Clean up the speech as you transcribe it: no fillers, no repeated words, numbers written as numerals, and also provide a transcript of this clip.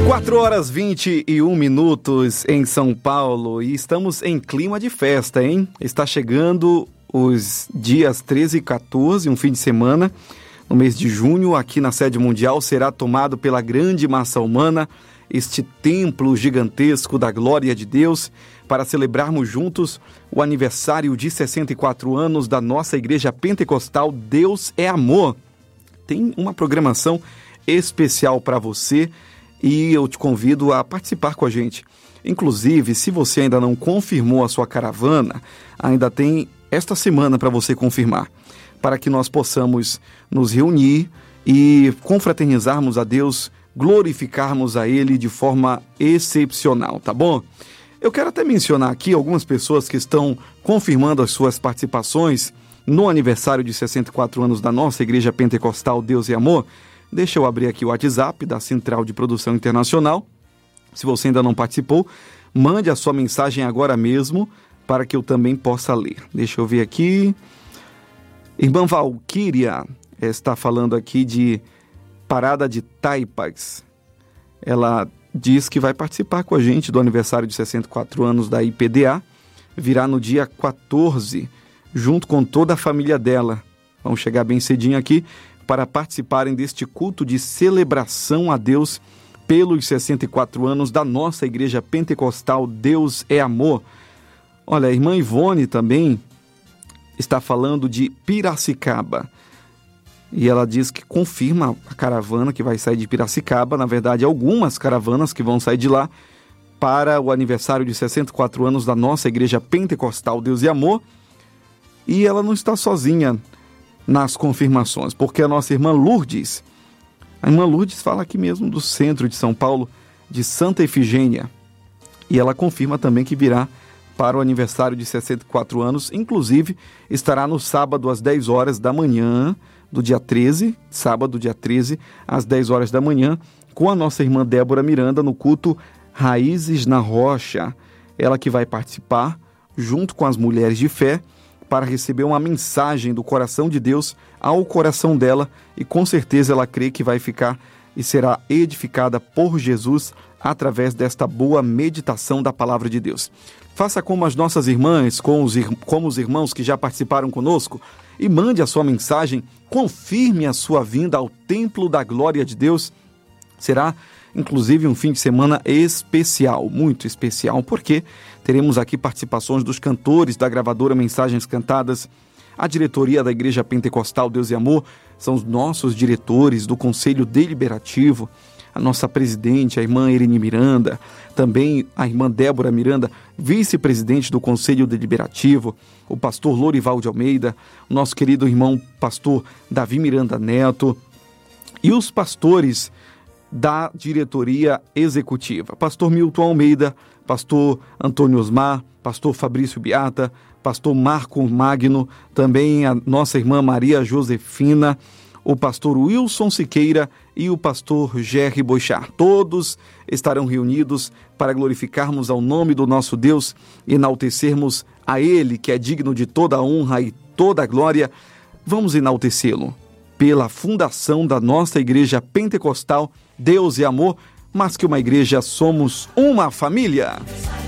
4h21 em São Paulo e estamos em clima de festa, hein? Está chegando os dias 13 e 14, um fim de semana. No mês de junho, aqui na sede mundial, será tomado pela grande massa humana este templo gigantesco da glória de Deus para celebrarmos juntos o aniversário de 64 anos da nossa igreja pentecostal Deus é Amor. Tem uma programação especial para você e eu te convido a participar com a gente. Inclusive, se você ainda não confirmou a sua caravana, ainda tem esta semana para você confirmar, para que nós possamos nos reunir e confraternizarmos a Deus, glorificarmos a Ele de forma excepcional, tá bom? Eu quero até mencionar aqui algumas pessoas que estão confirmando as suas participações no aniversário de 64 anos da nossa Igreja Pentecostal Deus é Amor. Deixa eu abrir aqui o WhatsApp da Central de Produção Internacional. Se você ainda não participou, mande a sua mensagem agora mesmo para que eu também possa ler. Deixa eu ver aqui. Irmã Valquíria está falando aqui de Parada de Taipas. Ela diz que vai participar com a gente do aniversário de 64 anos da IPDA. Virá no dia 14, junto com toda a família dela. Vão chegar bem cedinho aqui para participarem deste culto de celebração a Deus pelos 64 anos da nossa Igreja Pentecostal Deus é Amor. Olha, a irmã Ivone também está falando de Piracicaba. E ela diz que confirma a caravana que vai sair de Piracicaba. Na verdade, algumas caravanas que vão sair de lá para o aniversário de 64 anos da nossa Igreja Pentecostal Deus e Amor. E ela não está sozinha nas confirmações, porque a nossa irmã Lourdes fala aqui mesmo do centro de São Paulo, de Santa Efigênia. E ela confirma também que virá para o aniversário de 64 anos, inclusive estará no sábado às 10 horas da manhã, do dia 13, sábado, dia 13, às 10 horas da manhã, com a nossa irmã Débora Miranda no culto Raízes na Rocha. Ela que vai participar, junto com as mulheres de fé, para receber uma mensagem do coração de Deus ao coração dela, e com certeza ela crê que vai ficar e será edificada por Jesus através desta boa meditação da palavra de Deus. Faça como as nossas irmãs, como os irmãos que já participaram conosco, e mande a sua mensagem, confirme a sua vinda ao templo da glória de Deus. Será, inclusive, um fim de semana especial, muito especial, porque teremos aqui participações dos cantores da gravadora Mensagens Cantadas, a diretoria da Igreja Pentecostal Deus e Amor, são os nossos diretores do Conselho Deliberativo, a nossa presidente, a irmã Irene Miranda, também a irmã Débora Miranda, vice-presidente do Conselho Deliberativo, o pastor Lorival de Almeida, o nosso querido irmão pastor Davi Miranda Neto e os pastores da diretoria executiva, pastor Milton Almeida, pastor Antônio Osmar, pastor Fabrício Beata, pastor Marco Magno, também a nossa irmã Maria Josefina, o pastor Wilson Siqueira e o pastor Jerry Boixar. Todos estarão reunidos para glorificarmos ao nome do nosso Deus, enaltecermos a Ele, que é digno de toda a honra e toda a glória. Vamos enaltecê-lo pela fundação da nossa Igreja Pentecostal Deus e Amor, mas que uma igreja somos uma família.